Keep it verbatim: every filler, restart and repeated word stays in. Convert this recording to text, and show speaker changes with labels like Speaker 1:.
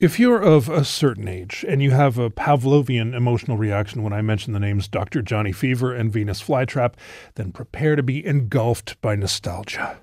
Speaker 1: If you're of a certain age and you have a Pavlovian emotional reaction when I mention the names Doctor Johnny Fever and Venus Flytrap, then prepare to be engulfed by nostalgia.